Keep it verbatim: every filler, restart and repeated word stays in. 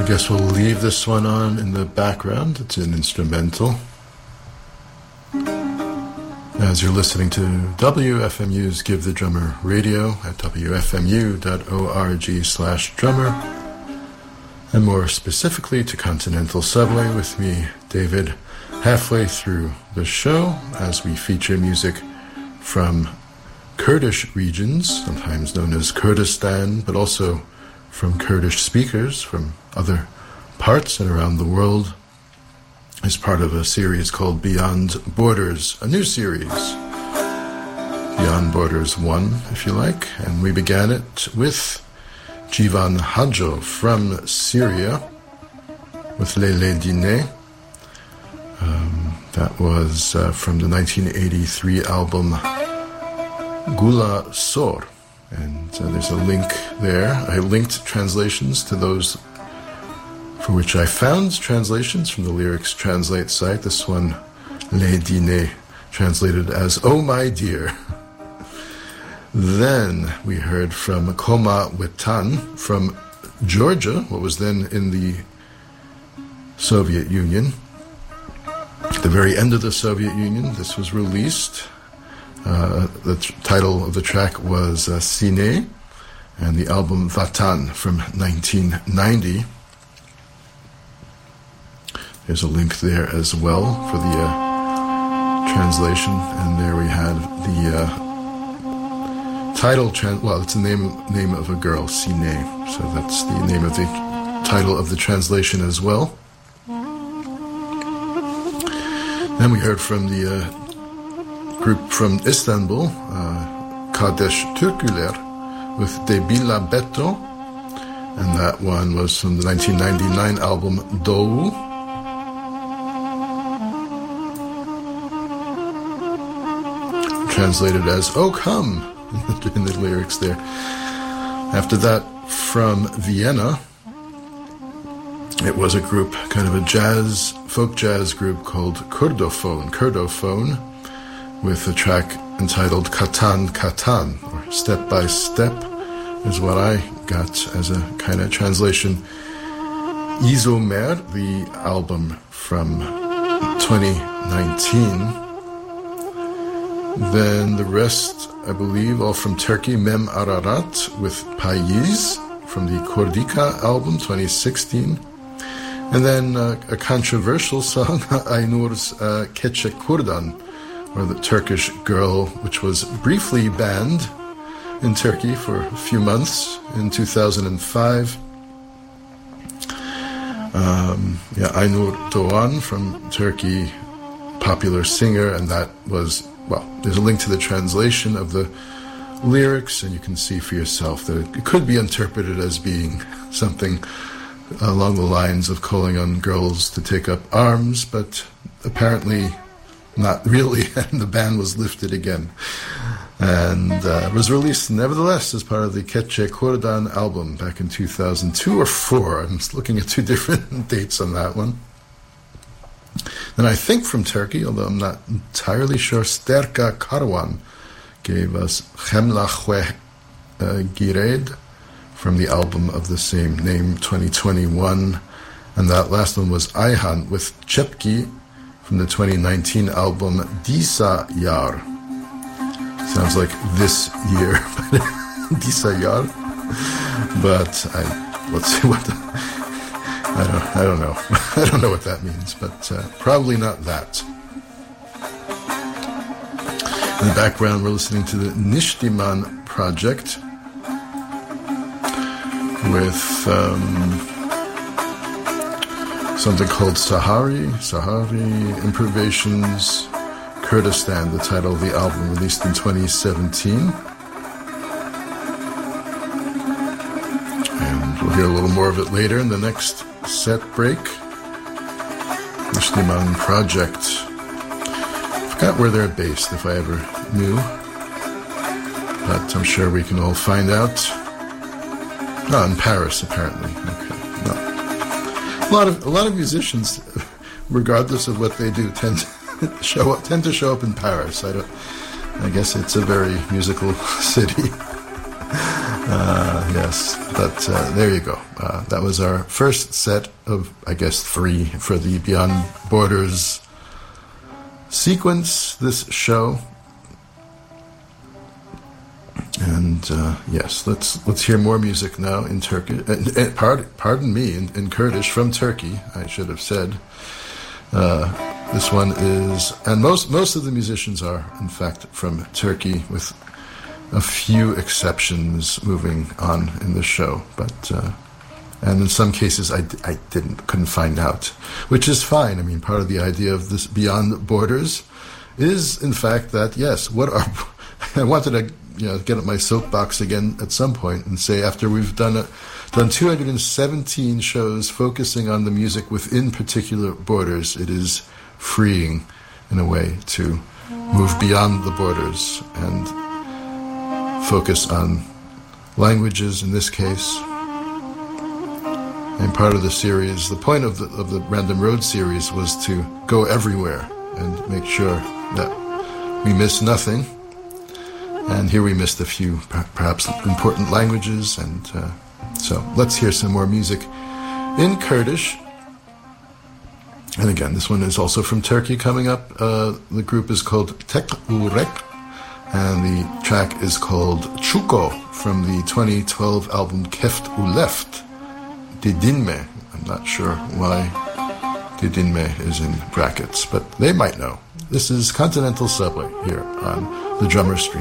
guess we'll leave this one on in the background. It's an instrumental. As you're listening to W F M U's Give the Drummer Radio at w f m u dot org slash drummer, and more specifically to Continental Subway with me, David, halfway through the show as we feature music from Kurdish regions, sometimes known as Kurdistan, but also from Kurdish speakers from other parts and around the world, as part of a series called Beyond Borders, a new series, Beyond Borders one, if you like, and we began it with Jivan Hadjo from Syria with Lele Dine. Um, that was uh, from the nineteen eighty-three album Gula Sor, and uh, there's a link there. I linked translations to those for which I found translations from the Lyrics Translate site. This one, Le Dine, translated as "Oh my dear." Then we heard from Koma Wetan from Georgia, what was then in the Soviet Union. At the very end of the Soviet Union, this was released. Uh, the t- title of the track was uh, Sine, and the album Vatan from nineteen ninety. There's a link there as well for the uh, translation, and there we had the uh, title. Tran- well, it's the name name of a girl, Sine, so that's the name of the title of the translation as well. Then we heard from the uh, group from Istanbul, uh, Kadesh Türküler, with Debila Beto, and that one was from the nineteen ninety-nine album Doğu. Translated as "Oh come" in the lyrics there. After that, from Vienna, it was a group, kind of a jazz, folk jazz group called Kurdophone, Kurdophone, with a track entitled Katan Katan, or Step by Step, is what I got as a kind of translation. Izomer, the album from twenty nineteen. Then the rest, I believe, all from Turkey, Mem Ararat with Payiz from the Kordika album, twenty sixteen. And then uh, a controversial song, Aynur's uh, Keçe Kurdan, or the Turkish Girl, which was briefly banned in Turkey for a few months in two thousand five. Um, yeah, Aynur Doğan from Turkey, popular singer, and that was... Well, there's a link to the translation of the lyrics, and you can see for yourself that it could be interpreted as being something along the lines of calling on girls to take up arms, but apparently not really, and the ban was lifted again. And uh, was released nevertheless as part of the Keçe Kurdan album back in two thousand two or four. I'm looking at two different dates on that one. Then I think from Turkey, although I'm not entirely sure, Sterka Karwan gave us Khemlachwe uh, Gired from the album of the same name, twenty twenty-one. And that last one was Ayhan with Chepki from the twenty nineteen album Disa Yar. Sounds like this year, Disa Yar. But I, let's see what... The, I don't, I don't know. I don't know what that means, but uh, probably not that. In the background, we're listening to the Nishtiman Project with um, something called Sahari, Sahari Improvisations, Kurdistan, the title of the album, released in twenty seventeen. And we'll hear a little more of it later in the next set break. Nishtiman Project. Forgot where they're based, if I ever knew. But I'm sure we can all find out. Oh, in Paris, apparently. Okay. No. A lot of a lot of musicians, regardless of what they do, tend to show up tend to show up in Paris. I don't. I guess it's a very musical city. Uh, yes, but uh, there you go. Uh, that was our first set of, I guess, three for the Beyond Borders sequence, this show. And uh, yes, let's let's hear more music now in Turkish. Uh, uh, pardon, pardon me, in, in Kurdish from Turkey. I should have said. Uh, this one is, and most most of the musicians are, in fact, from Turkey, with a few exceptions moving on in the show. But uh, and in some cases, I, I didn't couldn't find out, which is fine. I mean, part of the idea of this Beyond Borders is, in fact, that yes, what are I wanted to. You know, get up my soapbox again at some point and say, after we've done a, done two hundred seventeen shows focusing on the music within particular borders, it is freeing, in a way, to move beyond the borders and focus on languages in this case. And part of the series, the point of the of the Random Road series was to go everywhere and make sure that we miss nothing. And here we missed a few, perhaps, important languages. And uh, so let's hear some more music in Kurdish. And again, this one is also from Turkey coming up. Uh, the group is called Tek Urek, and the track is called Chuko from the twenty twelve album Keft Uleft, Didinme. I'm not sure why Didinme is in brackets, but they might know. This is Continental Subway here on the Drummer Stream.